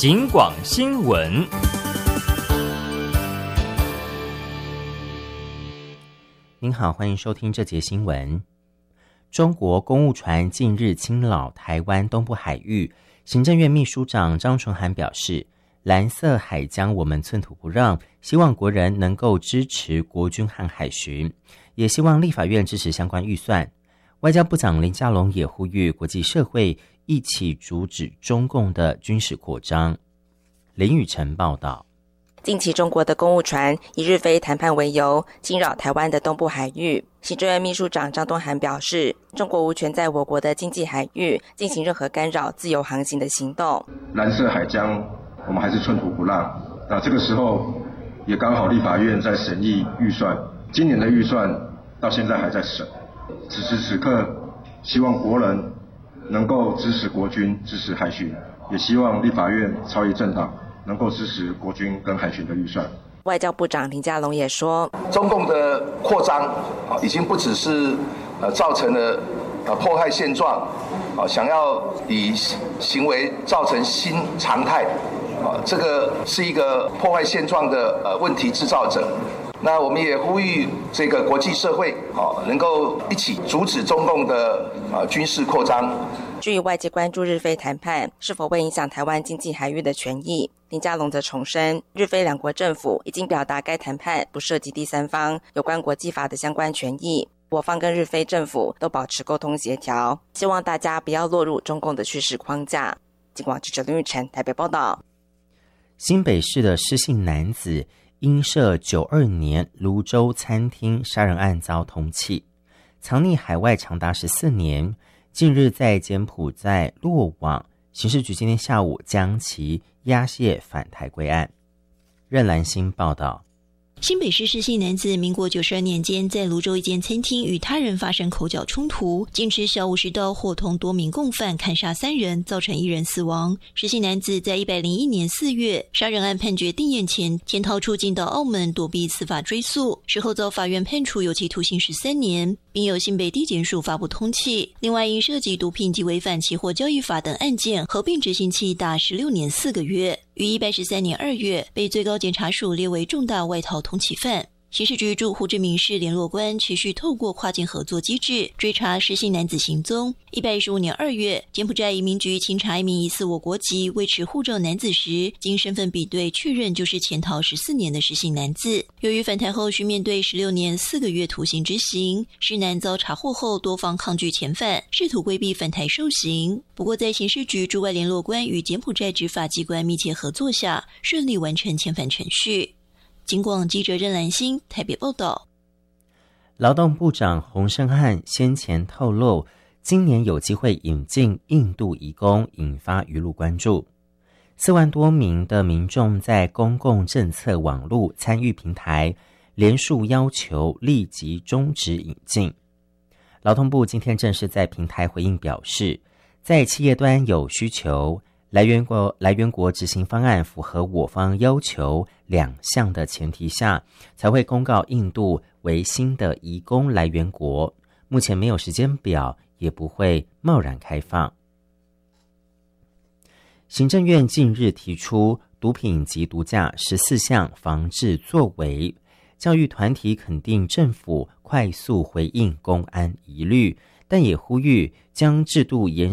警广新闻。 您好，欢迎收听这节新闻。中国公务船近日侵扰台湾东部海域，行政院秘书长张纯涵表示，蓝色海疆我们寸土不让，希望国人能够支持国军和海巡，也希望立法院支持相关预算。外交部长林佳龙也呼吁国际社会一起阻止中共的军事扩张。林宇晨报道。 近期中国的公务船以日菲谈判为由，侵扰台湾的东部海域。行政院秘书长张敦涵表示，中国无权在我国的经济海域进行任何干扰自由航行的行动。 蓝色海疆我们还是寸土不让。那这个时候也刚好立法院在审议预算，今年的预算到现在还在审。此时此刻，希望国人能够支持国军，支持海巡，也希望立法院朝野政党能够支持国军跟海巡的预算。 外交部长林佳龙也说， 中共的扩张已经不只是造成了迫害现状，想要以行为造成新常态，这个是一个破坏现状的问题制造者。那我们也呼吁这个国际社会能够一起阻止中共的军事扩张。 至于外界关注日菲谈判是否会影响台湾经济海域的权益，林佳龙则重申，日菲两国政府已经表达该谈判不涉及第三方有关国际法的相关权益，我方跟日菲政府都保持沟通协调，希望大家不要落入中共的叙事框架。警广记者林玉成台北报道。 新北市的施姓男子因涉92年泸州餐厅杀人案遭通缉，藏匿海外长达14年，近日在柬埔寨落网，刑事局今天下午将其押解返台归案。任兰心报道。 新北市施姓男子民国92年间在泸州一间餐厅与他人发生口角冲突，竟持小武士刀伙同多名共犯砍杀3人，造成1人死亡。施姓男子在101年4月杀人案判决定谳前潜逃出境到澳门躲避司法追诉，事后遭法院判处有期徒刑13年，并由新北地检署发布通缉。另外因涉及毒品及违反期货交易法等案件，合并执行期达16年4个月。于113年2月被最高检察署列为重大外逃通缉犯。刑事局驻胡志明市联络官持续透过跨境合作机制追查施姓男子行踪。115年2月，柬埔寨移民局清查一名疑似我国籍未持护照男子时，经身份比对确认就是潜逃14年的施姓男子。由于返台后需面对16年4个月徒刑执行，施男遭查获后多方抗拒遣返，试图规避返台受刑。不过在刑事局驻外联络官与柬埔寨执法机关密切合作下，顺利完成遣返程序。警广记者任兰心台北报道。 劳动部长洪胜汉先前透露，今年有机会引进印度移工，引发舆论关注。4万多名的民众在公共政策网络参与平台连署要求立即终止引进。劳动部今天正式在平台回应表示，在企业端有需求，来源国执行方案符合我方要求2项的前提下，才会公告印度为新的移工来源国，目前没有时间表，也不会贸然开放。行政院近日提出毒品及毒驾14项防治作为，教育团体肯定政府快速回应公安疑虑，但也呼吁将制度延